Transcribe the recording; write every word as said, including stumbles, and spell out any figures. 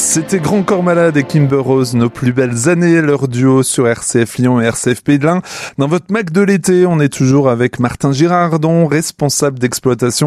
C'était Grand Corps Malade et Kimber Rose, nos plus belles années, leur duo sur R C F Lyon et R C F Pays de l'Ain. Dans votre Mac de l'été, on est toujours avec Martin Girardon, responsable d'exploitation